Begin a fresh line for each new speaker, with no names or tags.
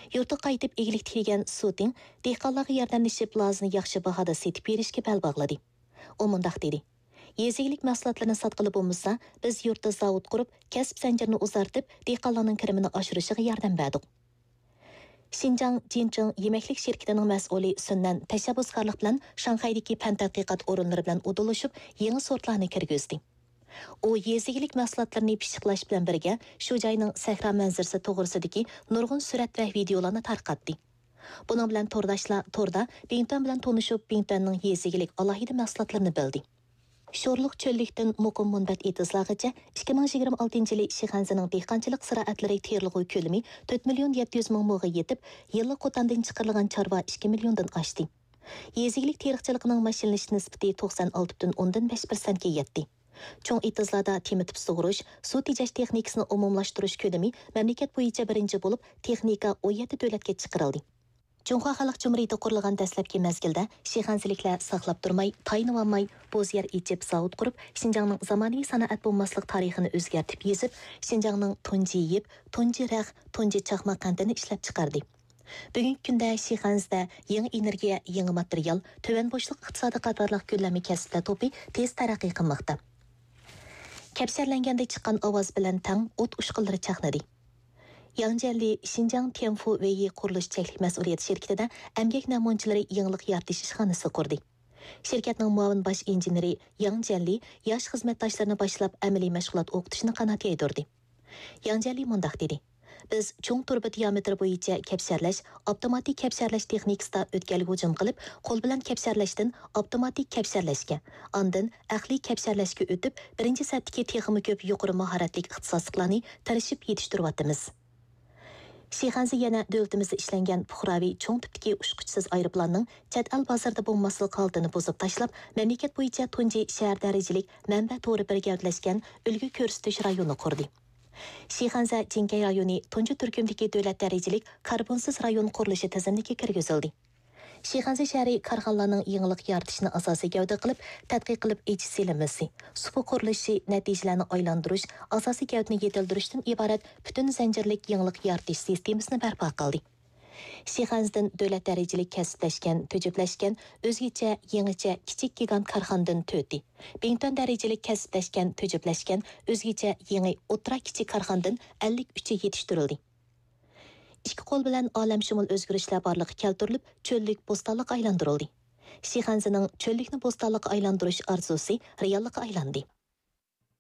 Yurtqa qaytib eglik tikilgan Suting dehqonlarga yordamlashib lozini yaxshi bahoda setib berishga bel bog'ladi. U mundaq dedi: Yezigilik mahsulotlarini sotqili bo'lmasa, biz yurtda zavod qurib, kasb zanjirini uzartib, dehqonlarning kirimini oshirishiga yordam berdik. Xinjiang Jincheng yemeklik şirketining mas'uli Sunnan tashabbuskorlik bilan Shanxaydagi fan tadqiqot o'rinlari bilan udulishib, yangi sortlarni kirgizdi. U yezigilik mahsulotlarini pishiqlash bilan birga shu joyning sahro manzarasi to'g'risidagi nurg'un surat va videolarni tarqatdi. Buning bilan to'rdashlar to'rda Bington bilan tanishib, Bingtonning yezigilik alohida mahsulotlarini bildi. Sho'rliq cho'llikdan muqim munbat etizlag'icha 2026 yili Shixanzining dehqonchilik ziroatlari terilg'u ko'lami 4 million 700 ming mo'ga yetib, yillik qo'tandan chiqarilgan chorva 2 milliondan oshdi. Yezigilik teriqchiligining mashinalash nisbati 96,5% ga yetdi. Cho'ng etizlarda temitib sug'urish, suv tejash texnikasini umumlashtirish ko'lami mamlakat bo'yicha birinchi bo'lib, texnika 17 davlatga chiqarildi. Cunhua Xalq Cumhuriyati qurilgan dastlabki mezgilda Shixanziliklar saqlab turmay, tayinolmay, bo'z yer ichib zavod qurib, Xinjiangning zamonaviy sanoat bo'lmaslik tarixini o'zgartib yezib, Xinjiangning tunji yeb, tunji raq, tunji chaqma qandini ishlab chiqardi. Bugungi kunda Shixanzda yangi energiya, yangi material, to'van bo'shliq iqtisodiy qatorliq ko'lami kasblar to'pi tez taraqqiy qilmoqda. Kapsarlanganda chiqqan ovoz bilan tang o't ushqinlari chaqnadi. Yangjianli Xinjiang Tianfu Wei qurilish cheklik mas'uliyat shirkatida emgak namunchilari yangilik yaratish ishxonasi qurdi. Shirkatning muavin bosh injeneri Yangjianli yosh xizmatdoshlarini boshlab amaliy mashg'ulot o'qitishni qanot yaydirdi. Yangjianli mundaq dedi: Biz cho'ng turba diametri bo'yicha kapsarlash, avtomatik kapsarlash texnikasida o'tkazib hujum qilib, qo'l bilan kapsarlashdan avtomatik kapsarlashga, ondan aqliy kapsarlashga o'tib, birinchi satdagi texnik ko'p yuqori mahoratli ixtisosliklarni tarishib yetishtiryapmiz. Shixanzi yana davlatimizda ishlangan puhraviy cho'ng tipdagi ushquchsiz aeroplanning chet el bozorida bo'lmaslik holatini buzib tashlab, mamlakat bo'yicha tunji shahar darajalik manba to'g'ri birgavdlashgan ulgu ko'rsatish rayoni qurdi. Shixanzi Jinkay rayoni tunji turkumdagi davlat darajalik karbonsiz rayon qurilishi tizimiga kirgizildi. Shixanzi shahri korxonalarning yangilik yaratishni asosiy gavda qilib, tadqiq qilib echisilmasi, suv qurilishi natijalarini aylantirish, asosiy gavdani yetildirishdan iborat butun zanjirlik yangilik yaratish sistemasini barpo qildi. Shixanzdan davlat darajalik kasblashgan, tujублashgan, o'zgacha, yangicha kichik gigant korxonadan to'ti. Bington darajalik kasblashgan, tujублashgan, o'zgacha, yangi o'tra kichik korxonadan 53 yetishtirildi. İki qo'l bilan olamshumul o'zgarishlar borligi keltirilib, cho'llik bo'stonliq aylantirildi. Shixanzining cho'llikni bo'stonliqqa aylantirish orzusi reallikka aylandi.